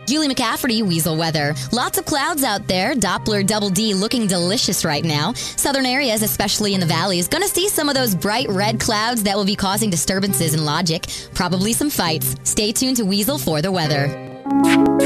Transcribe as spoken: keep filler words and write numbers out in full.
Julie McCafferty, Weasel weather. Lots of clouds out there. Doppler double D looking delicious right now. Southern areas, especially in the valleys, gonna see some of those bright red clouds that will be causing disturbances in logic. Probably some fights. Stay tuned to Weasel for the weather.